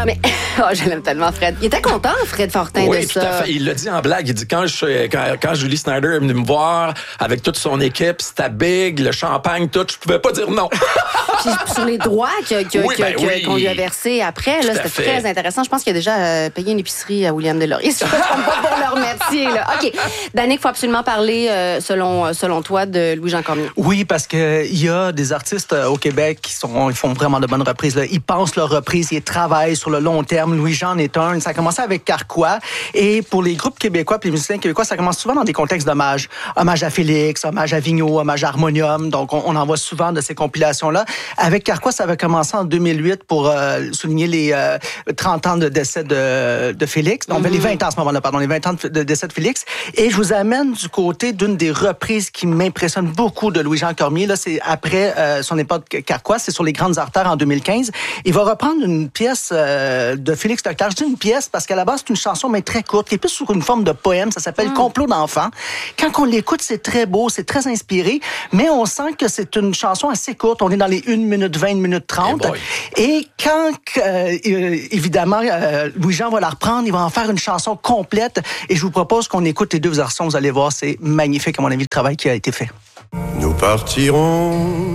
Mais je l'aime tellement, Fred. Il était content, Fred Fortin, oui, de tout ça. à fait. Il l'a dit en blague. Il dit quand Julie Snyder est venue me voir avec toute son équipe, c'était big, le champagne, tout, je pouvais pas dire non. Puis sur les droits qu'on lui a versés après, là, c'était fait. très intéressant. Je pense qu'il a déjà payé une épicerie à William Deslauriers. Je ne me trompe pas pour le remercier. Là. OK. Danick, il faut absolument parler, selon toi, de Louis-Jean Cormier. Oui, parce qu'il y a des artistes au Québec ils font vraiment de bonnes reprises. Là. Ils pensent leur reprise, ils travaillent sur le long terme. Louis-Jean en est un. Ça a commencé avec Carquois. Et pour les groupes québécois et les musiciens québécois, ça commence souvent dans des contextes d'hommage. Hommage à Félix, hommage à Vigneault, hommage à Harmonium. Donc, on en voit souvent de ces compilations-là. Avec Carquois, ça avait commencé en 2008 pour souligner les 30 ans de décès de Félix. Donc, les 20 ans à ce moment-là, pardon, les 20 ans de décès de Félix. Et je vous amène du côté d'une des reprises qui m'impressionne beaucoup de Louis-Jean Cormier. Là, c'est après son époque Carquois, c'est sur les Grandes Artères en 2015. Il va reprendre une pièce de Félix Leclerc. Je dis une pièce parce qu'à la base, c'est une chanson, mais très courte, qui est plus sous une forme de poème. Ça s'appelle Complot d'enfants. Quand on l'écoute, c'est très beau, c'est très inspiré, mais on sent que c'est une chanson assez courte. On est dans les 1 minute 20, 1 minute 30. Et quand, évidemment, Louis-Jean va la reprendre, il va en faire une chanson complète. Et je vous propose qu'on écoute les deux versions. Vous allez voir, c'est magnifique, à mon avis, le travail qui a été fait. Nous partirons